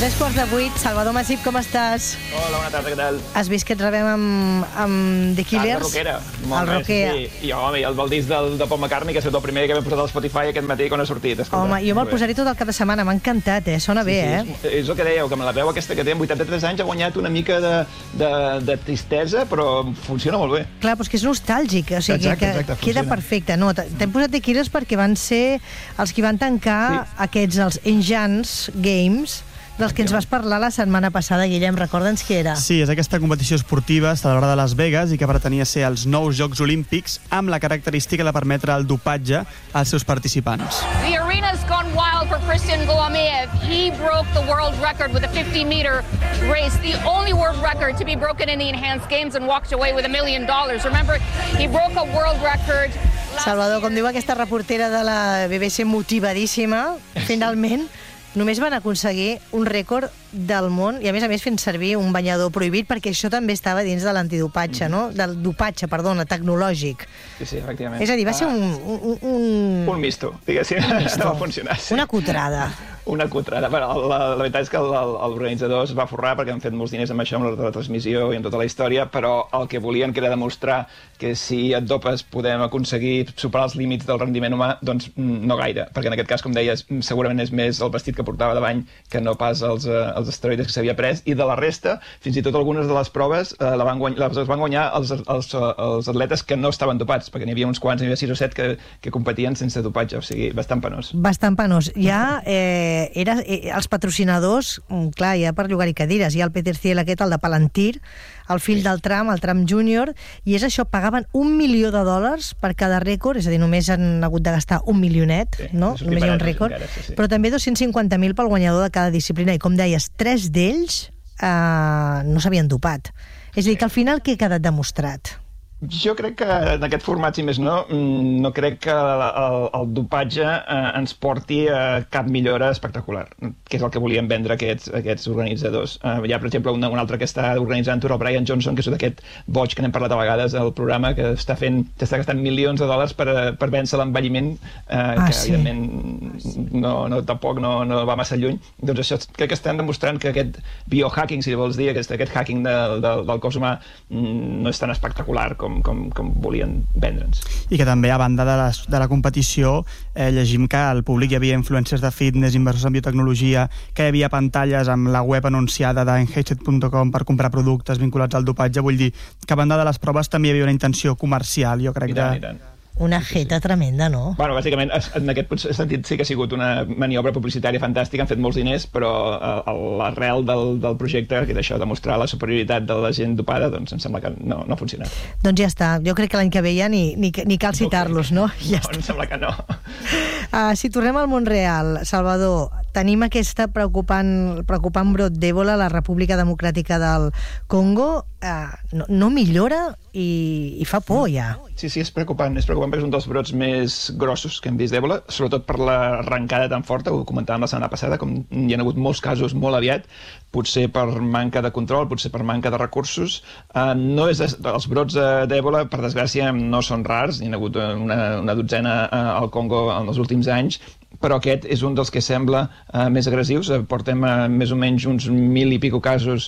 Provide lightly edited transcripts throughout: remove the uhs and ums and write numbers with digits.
7:45. Salvador Masip, com estàs? Hola, bona tarda, què tal? Has vist que et rebem amb The Killers? El rockera. El rockera. Sí. I home, el disc de Paul McCartney, que ha estat el primer que m'he posat al Spotify aquest matí quan ha sortit. Escolta. Home, jo me'l posaré tot el cap de setmana, m'ha encantat, Sona bé, És el que dèieu, que amb la veu aquesta que té amb 83 anys ha guanyat una mica de tristesa, però funciona molt bé. Clar, però és que és nostàlgic, o sigui, exacte, que queda perfecte. No, t'hem posat The Killers perquè van ser els que van tancar aquests, els Enjans Games, dels que ens vas parlar la setmana passada, Guillem, recorda'ns qui era. Sí, és aquesta competició esportiva celebrada a Las Vegas i que pretenia ser els nous Jocs Olímpics amb la característica de permetre el dopatge als seus participants. The arena's gone wild for Christian Gouamiev. He broke the world record with a 50-meter race, the only world record to be broken in the Enhanced Games, and walked away with $1 million. Remember, he broke a world record. Salvador, com diu aquesta reportera de la BBC motivadíssima, finalment només van aconseguir un rècord del món i, a més fent servir un banyador prohibit, perquè això també estava dins de l'antidopatge, no? Del dopatge, perdona, tecnològic. Sí, efectivament. És a dir, va ser un misto, diguéssim. No va funcionar. Sí. Una cutrada. Una cutrada. Bueno, la veritat és que l'organitzador es va forrar perquè han fet molts diners amb això, amb la transmissió i amb tota la història, però el que volien que era demostrar que si et dopes podem aconseguir superar els límits del rendiment humà, doncs no gaire, perquè en aquest cas, com deies, segurament és més el vestit que portava de bany que no pas els esteroides que s'havia pres, i de la resta, fins i tot algunes de les proves les van guanyar els atletes que no estaven dopats, perquè n'hi havia uns quants, n'hi havia 6 o 7 que competien sense dopatge, o sigui, bastant penós. Bastant penós. Ja els patrocinadors, clar, ja per llogar-hi cadires, hi ha el Peter Thiel aquest, el de Palantir, el fill del Trump, el Trump Jr., i és això, pagaven $1 milió per cada rècord, és a dir, només han hagut de gastar $1 milionet, no? Només hi ha un rècord, però també 250.000 pel guanyador de cada disciplina, i com deies, 3 d'ells no s'havien dopat. És a dir, que al final què ha quedat demostrat? Jo crec que en aquest format, si més no crec que el dopatge ens porti a cap millora espectacular, que és el que volien vendre aquests organitzadors. Hi ha, per exemple, un altre que està organitzant-ho, el Brian Johnson, que és d'aquest boig que n'hem parlat a vegades al programa, que està gastant milions de dòlars per vèncer l'envelliment, que evidentment tampoc no va massa lluny. Doncs això crec que estan demostrant que aquest biohacking, si vols dir, aquest hacking del cos humà no és tan espectacular com volien vendre'ns. I que també, a banda de la competició, llegim que al públic hi havia influencers de fitness, inversors en biotecnologia, que hi havia pantalles amb la web anunciada d'enhanced.com per comprar productes vinculats al dopatge. Vull dir que, a banda de les proves, també hi havia una intenció comercial, jo crec. I tant. Una jeta tremenda, no? Bueno, bàsicament, en aquest sentit sí que ha sigut una maniobra publicitària fantàstica, han fet molts diners, però l'arrel del projecte, que és això, demostrar la superioritat de la gent dopada, doncs em sembla que no ha funcionat. Doncs ja està, jo crec que l'any que ve ja ni cal citar-los, no? Ja em sembla que no. Si tornem al món real, Salvador, tenim aquesta preocupant brot d'Ebola a la República Democràtica del Congo, no millora i fa por ja. Sí, és preocupant perquè és un dels brots més grossos que hem vist d'Ebola, sobretot per l'arrencada tan forta, ho comentàvem la setmana passada, com hi ha hagut molts casos molt aviat, potser per manca de control, potser per manca de recursos. Els brots d'Ebola, per desgràcia, no són rars, hi ha hagut una dotzena al Congo en els últims anys, però aquest és un dels que sembla més agressius. Portem més o menys uns 1.000 i pico casos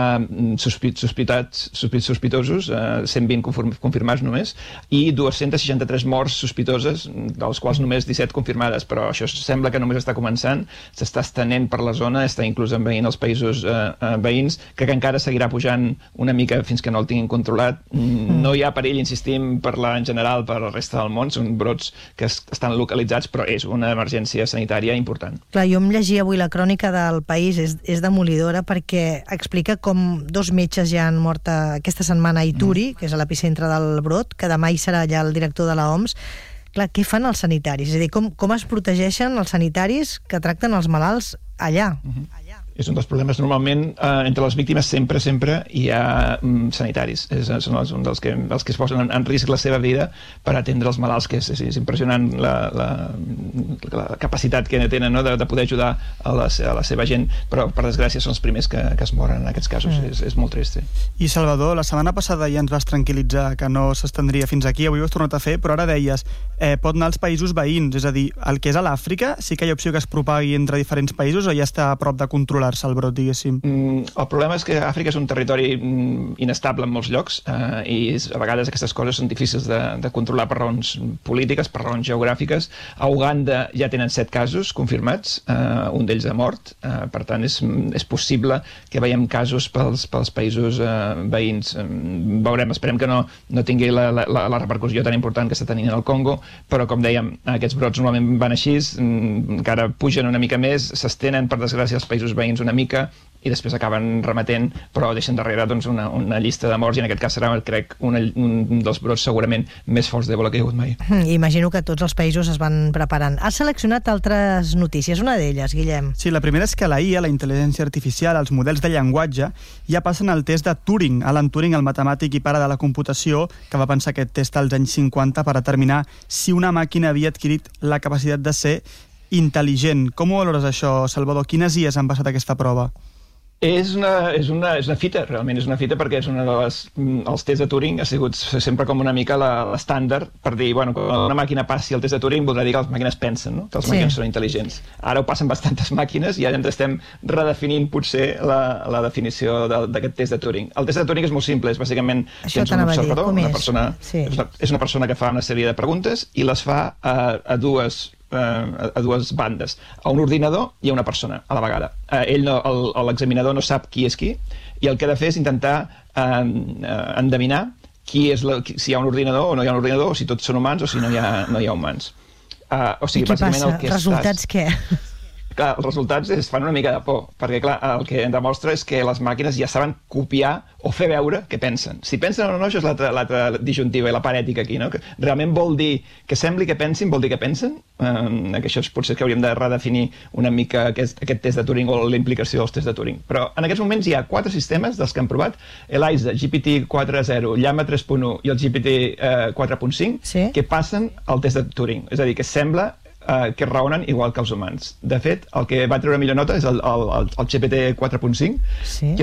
sospitosos, 120 confirmats només, i 263 morts sospitoses, dels quals només 17 confirmades, però això sembla que només està començant, s'està estenent per la zona, està inclús envaint els països veïns, crec que encara seguirà pujant una mica fins que no el tinguin controlat. No hi ha perill, insistim, en general per la resta del món, són brots que estan localitzats, però és una emergència sanitària important. Clar, jo em llegia avui la crònica del País, és demolidora, perquè explica com 2 metges ja han mort aquesta setmana a Ituri, que és l'epicentre del brot, que demà hi serà allà el director de l'OMS. Clar, què fan els sanitaris? És a dir, com es protegeixen els sanitaris que tracten els malalts allà? És un dels problemes. Normalment, entre les víctimes sempre hi ha sanitaris. Són un dels que es posen en risc la seva vida per atendre els malalts, que és impressionant la capacitat que tenen, no?, de poder ajudar a la seva gent, però per desgràcia són els primers que es moren en aquests casos. És molt trist. I Salvador, la setmana passada ja ens vas tranquil·litzar que no s'estendria fins aquí, avui ho has tornat a fer, però ara deies pot anar als països veïns, és a dir, el que és a l'Àfrica sí que hi ha opció que es propagui entre diferents països o ja està a prop de controlar controlar-se el brot, diguéssim? El problema és que Àfrica és un territori inestable en molts llocs i a vegades aquestes coses són difícils de controlar per raons polítiques, per raons geogràfiques. A Uganda ja tenen 7 casos confirmats, un d'ells ha mort, per tant és possible que veiem casos pels països veïns. Veurem, esperem que no tingui la repercussió tan important que està tenint el Congo, però com dèiem, aquests brots normalment van així, encara pugen una mica més, s'estenen, per desgràcia, als països veïns una mica, i després acaben remetent, però deixen darrere doncs, una llista de morts, i en aquest cas serà, crec, un dels brots segurament més forts d'Ebola que hi ha hagut mai. Imagino que tots els països es van preparant. Has seleccionat altres notícies, una d'elles, Guillem. Sí, la primera és que la IA, la intel·ligència artificial, els models de llenguatge, ja passen el test de Turing. Alan Turing, el matemàtic i pare de la computació, que va pensar aquest test als anys 50 per determinar si una màquina havia adquirit la capacitat de ser intel·ligent. Com ho valores això, Salvador? Quines IAs han passat aquesta prova? És una fita, realment és una fita, perquè és els tests de Turing ha sigut sempre com una mica l'estàndard per dir, bueno, quan una màquina passi el test de Turing voldrà dir que les màquines pensen, no? Que les màquines són intel·ligents. Ara ho passen bastantes màquines i ara ens estem redefinint potser la definició d'aquest test de Turing. El test de Turing és molt simple, és bàsicament tens un observador, és una persona que fa una sèrie de preguntes i les fa a dues bandes, a un ordinador i a una persona a la vegada. L'examinador no sap qui és qui, i el que ha de fer és intentar endevinar si hi ha un ordinador o no hi ha un ordinador, o si tots són humans o si no hi ha humans. O sigui, i què passa? Resultats què? Clar, els resultats es fan una mica de por, perquè clar, el que demostra és que les màquines ja saben copiar o fer veure que pensen. Si pensen o no, això és l'altra disjuntiva i la part ètica aquí, no? Que realment vol dir que sembli que pensin, vol dir que pensen? Que això és potser que hauríem de redefinir una mica aquest test de Turing o la implicació dels tests de Turing. Però en aquests moments hi ha 4 sistemes dels que han provat, ELIZA, GPT 4.0, Llama 3.1 i el GPT 4.5, que passen el test de Turing. És a dir, que sembla que raonen igual que els humans. De fet, el que va treure millor nota és el GPT 4.5, que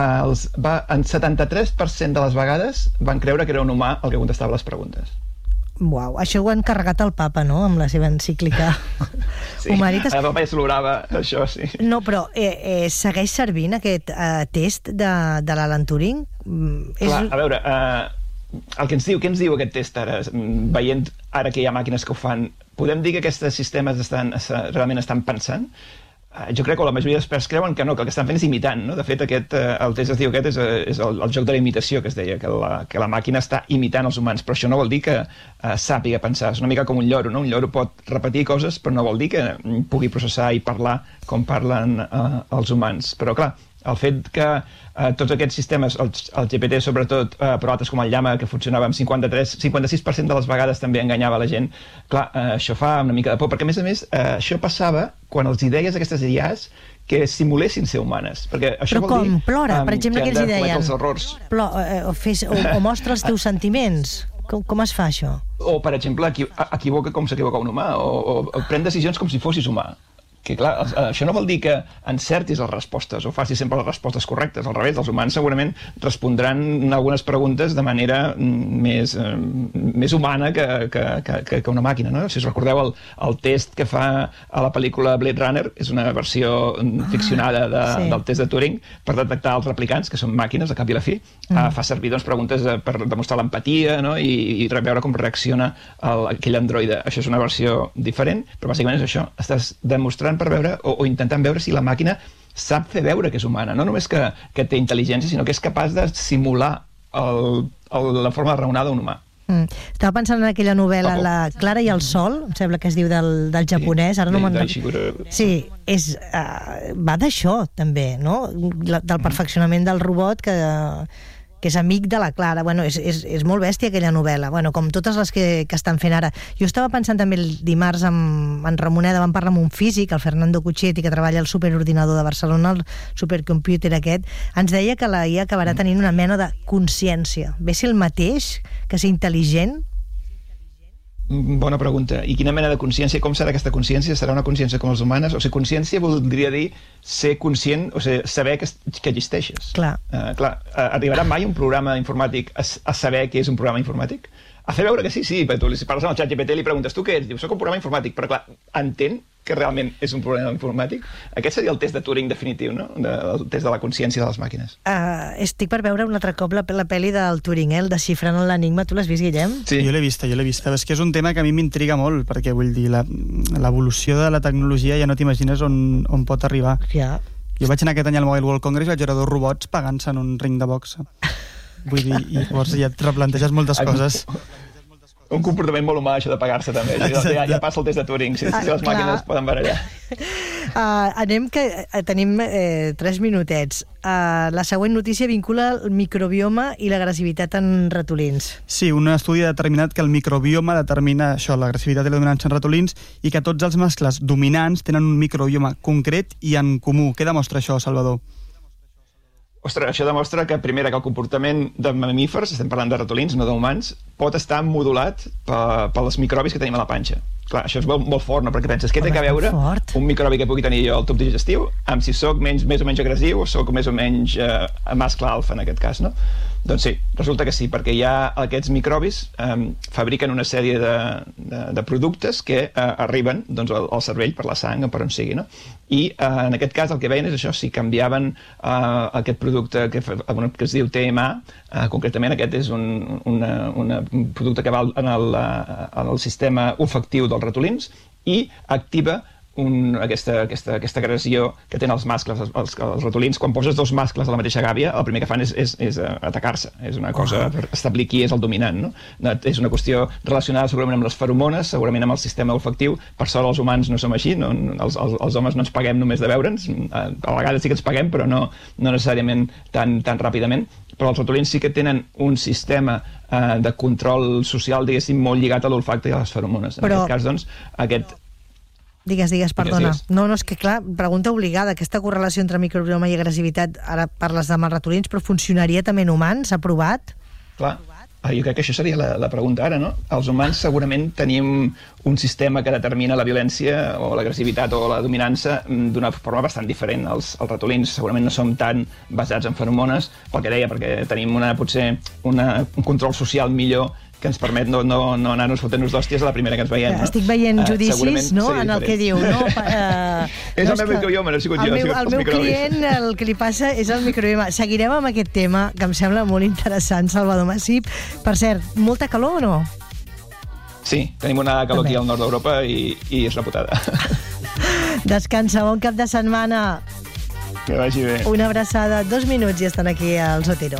en 73% de les vegades van creure que era un humà el que contestava les preguntes. Uau, això ho han carregat el papa, no?, amb la seva encíclica Humanitas. Sí, el papa ja s'olorava, això, sí. No, però segueix servint aquest test de l'Alan Turing? Clar, a veure, què ens diu aquest test ara? Veient ara que hi ha màquines que ho fan, podem dir que aquests sistemes realment estan pensant? Jo crec que la majoria d'experts creuen que no, que el que estan fent és imitant, no? De fet, el test es diu és el joc de la imitació, que es deia, que la màquina està imitant els humans, però això no vol dir que sàpiga pensar. És una mica com un lloro, no? Un lloro pot repetir coses, però no vol dir que pugui processar i parlar com parlen els humans. Però clar, el fet que tots aquests sistemes, el GPT sobretot, però altres com el Llama, que funcionava amb 56% de les vegades també enganyava la gent, clar, això fa una mica de por, perquè a més, això passava quan els deies aquestes IAs que simulessin ser humanes. Perquè això però com? Plora, per exemple, que els deien? Els errors. O mostra els teus sentiments. Com es fa això? O, per exemple, equivoca com s'equivoca un humà, o pren decisions com si fossis humà. Que clar, això no vol dir que encertis les respostes o facis sempre les respostes correctes. Al revés, els humans segurament respondran algunes preguntes de manera més humana que una màquina, no? Si us recordeu el test que fa a la pel·lícula Blade Runner, és una versió ficcionada del test de Turing per detectar els replicants, que són màquines, a cap i la fi. Fa servir preguntes per demostrar l'empatia, no? I veure com reacciona aquell androide. Això és una versió diferent, però bàsicament és això. Estàs demostrant per veure o intentant veure si la màquina sap fer veure que és humana, no només que té intel·ligència, sinó que és capaç de simular la forma de raonar d'un humà. Estava pensant en aquella novel·la La Clara i el Sol, em sembla que es diu del japonès, ara no me'n recordo. Sí, va d'això també, no? Del perfeccionament del robot que és amic de la Clara. Bueno, és molt bèstia aquella novel·la, bueno, com totes les que estan fent ara. Jo estava pensant també el dimarts amb en Ramoneda, vam parlar amb un físic, el Fernando Cuchetti, que treballa al superordinador de Barcelona, el supercomputer aquest, ens deia que la IA acabarà tenint una mena de consciència. Ve ser el mateix que ser intel·ligent? Bona pregunta. I quina mena de consciència? Com serà aquesta consciència? Serà una consciència com les humanes? O sigui, consciència voldria dir ser conscient, o sigui, saber que existeixes. Clar. Arribarà mai un programa informàtic a saber què és un programa informàtic? A fer veure que sí, perquè tu, si parles amb el ChatGPT li preguntes tu què ets? Diu, soc un programa informàtic, però clar, entén que realment és un problema informàtic. Aquest seria el test de Turing definitiu, no? El test de la consciència de les màquines. Estic per veure un altre cop la pel·li del Turing, el Desxifrant l'enigma. Tu l'has vist, Guillem? Sí. Jo l'he vista. És que és un tema que a mi m'intriga molt, perquè vull dir, l'evolució de la tecnologia ja no t'imagines on pot arribar. Ja. Jo vaig anar aquest any al Mobile World Congress i vaig veure 2 robots pagant-se en un ring de boxa. Vull dir, i llavors ja et replanteges moltes coses. Un comportament molt humà, això de pagar-se, també. Ja passa el test de Turing, si les màquines poden barallar. Tenim 3 minutets. La següent notícia vincula el microbioma i l'agressivitat en ratolins. Sí, un estudi ha determinat que el microbioma determina això, l'agressivitat i la dominància en ratolins, i que tots els mascles dominants tenen un microbioma concret i en comú. Què demostra això, Salvador? Ostres, això demostra que, primera, que el comportament de mamífers, estem parlant de ratolins, no d'humans, pot estar modulat pels microbis que tenim a la panxa. Clar, això és molt fort, no? Perquè penses, què té a veure un microbi que pugui tenir jo al tub digestiu amb si sóc més o menys agressiu o sóc més o menys mascle alfa, en aquest cas, no? Doncs sí, resulta que sí, perquè ja aquests microbis fabriquen una sèrie de productes que arriben al cervell per la sang o per on sigui, no? I en aquest cas el que veien és això, si canviaven aquest producte que es diu TMA, concretament aquest és un producte que va en el sistema olfactiu dels ratolins i activa aquesta agressió que tenen els mascles, els ratolins. Quan poses 2 mascles a la mateixa gàbia, el primer que fan és atacar-se. És una cosa per establir qui és el dominant, no? És una qüestió relacionada segurament amb les feromones, segurament amb el sistema olfactiu. Per sort els humans no som així, els homes no ens paguem només de veure'ns, a vegades sí que ens paguem, però no necessàriament tan ràpidament. Però els ratolins sí que tenen un sistema de control social, diguéssim, molt lligat a l'olfacte i a les feromones. En aquest cas, doncs, Digues, perdona. No, és que clar, pregunta obligada. Aquesta correlació entre microbioma i agressivitat, ara parles de ratolins, però funcionaria també en humans? S'ha provat? Clar. Jo crec que això seria la pregunta ara, no? Els humans segurament tenim un sistema que determina la violència o l'agressivitat o la dominança d'una forma bastant diferent. Els ratolins segurament no som tan basats en feromones, pel que deia, perquè tenim potser un control social millor que ens permet no anar-nos fotent-nos d'hòsties a la primera que ens veiem. Estic veient judicis, no?, en el que diu, no? És el meu microbioma, no he sigut jo, el meu client, el que li passa és el microbioma. Seguirem amb aquest tema, que em sembla molt interessant, Salvador Massip. Per cert, molta calor o no? Sí, tenim una calor aquí al nord d'Europa i és reputada. Descansa, bon cap de setmana. Que vagi bé. Una abraçada, 2 minuts i estan aquí al Otero.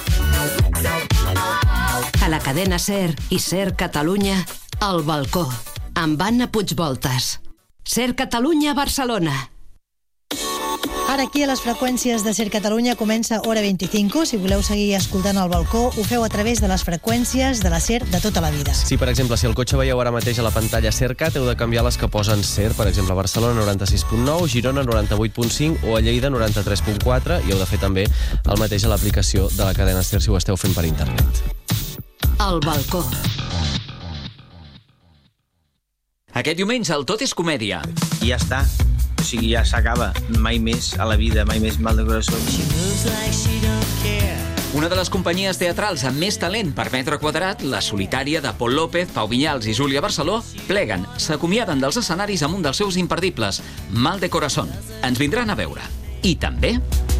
A la cadena SER i SER Catalunya, El Balcó, amb Anna Puigvoltas. SER Catalunya, Barcelona. Ara aquí a les freqüències de SER Catalunya comença Hora 25. Si voleu seguir escoltant El Balcó, ho feu a través de les freqüències de la SER de tota la vida. Sí, per exemple, si el cotxe veieu ara mateix a la pantalla SERCAT, heu de canviar les que posen SER, per exemple, a Barcelona 96.9, Girona 98.5 o a Lleida 93.4, i heu de fer també el mateix a l'aplicació de la cadena SER si ho esteu fent per internet. El Balcó. Aquest diumenge el Tot és Comèdia. I ja està. O sigui, ja s'acaba. Mai més a la vida, mai més mal de corazón. Una de les companyies teatrals amb més talent per metre quadrat, la solitària de Pol López, Pau Vinyals i Júlia Barceló, pleguen, s'acomiaden dels escenaris amb un dels seus imperdibles, Mal de corazón. Ens vindran a veure. I també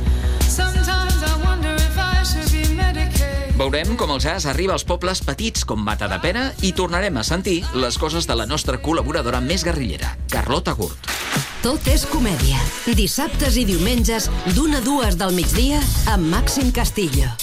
veurem com el jazz arriba als pobles petits com Matadepera i tornarem a sentir les coses de la nostra col·laboradora més guerrillera, Carlota Gurt. Tot és comèdia. Dissabtes i diumenges d'1 a 2 del migdia amb Màxim Castillo.